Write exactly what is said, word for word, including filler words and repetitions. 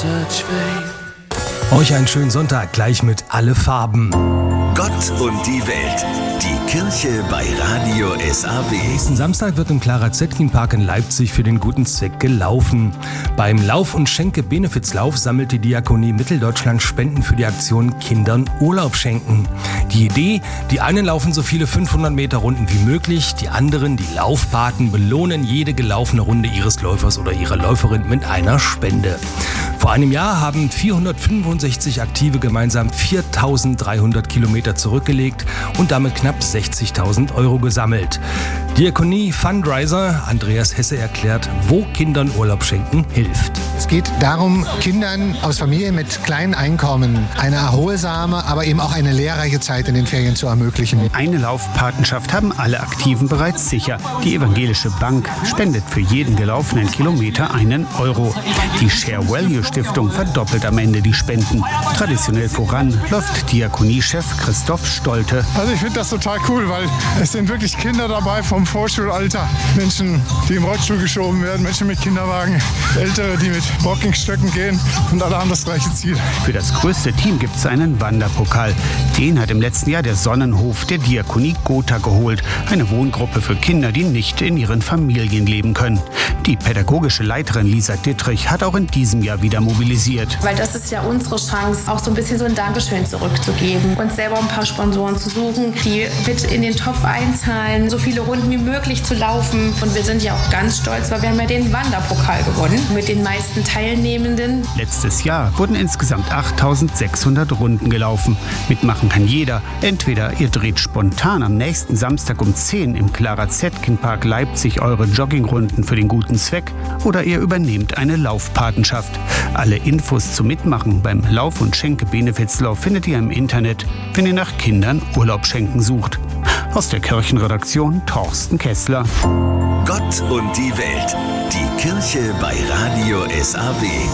Euch einen schönen Sonntag, gleich mit Alle Farben. Gott und die Welt. Die Kirche bei Radio S A W. Nächsten Samstag wird im Clara Zetkin Park in Leipzig für den guten Zweck gelaufen. Beim Lauf- und Schenke-Benefizlauf sammelt die Diakonie Mitteldeutschland Spenden für die Aktion Kindern Urlaub schenken. Die Idee, die einen laufen so viele fünfhundert Meter Runden wie möglich, die anderen, die Laufpaten, belohnen jede gelaufene Runde ihres Läufers oder ihrer Läuferin mit einer Spende. Vor einem Jahr haben vierhundertfünfundsechzig Aktive gemeinsam viertausenddreihundert Kilometer zurückgelegt und damit knapp sechzigtausend Euro gesammelt. Diakonie Fundraiser Andreas Hesse erklärt, wo Kindern Urlaub schenken hilft. Es geht darum, Kindern aus Familien mit kleinen Einkommen eine erholsame, aber eben auch eine lehrreiche Zeit in den Ferien zu ermöglichen. Eine Laufpatenschaft haben alle Aktiven bereits sicher. Die Evangelische Bank spendet für jeden gelaufenen Kilometer einen Euro. Die Share Value Stiftung verdoppelt am Ende die Spenden. Traditionell voran läuft Diakoniechef Christoph Stolte. Also ich finde das total cool, weil es sind wirklich Kinder dabei vom Vorschulalter. Menschen, die im Rollstuhl geschoben werden, Menschen mit Kinderwagen, Ältere, die mit Walkingstöcken gehen und alle haben das gleiche Ziel. Für das größte Team gibt es einen Wanderpokal. Den hat im letzten Jahr der Sonnenhof der Diakonie Gotha geholt. Eine Wohngruppe für Kinder, die nicht in ihren Familien leben können. Die pädagogische Leiterin Lisa Dittrich hat auch in diesem Jahr wieder mobilisiert. Weil das ist ja unsere Chance, auch so ein bisschen so ein Dankeschön zurückzugeben. Uns selber ein paar Sponsoren zu suchen, die mit in den Topf einzahlen, so viele Runden wie möglich zu laufen. Und wir sind ja auch ganz stolz, weil wir haben ja den Wanderpokal gewonnen mit den meisten Teilnehmenden. Letztes Jahr wurden insgesamt achttausendsechshundert Runden gelaufen. Mitmachen kann jeder. Entweder ihr dreht spontan am nächsten Samstag um zehn im Clara Zetkin Park Leipzig eure Joggingrunden für den guten Zweck oder ihr übernehmt eine Laufpatenschaft. Alle Infos zum Mitmachen beim Lauf- und Schenke-Benefizlauf findet ihr im Internet, wenn ihr nach Kindern Urlaub schenken sucht. Aus der Kirchenredaktion Thorsten Kessler. Gott und die Welt. Die Kirche bei Radio S A W.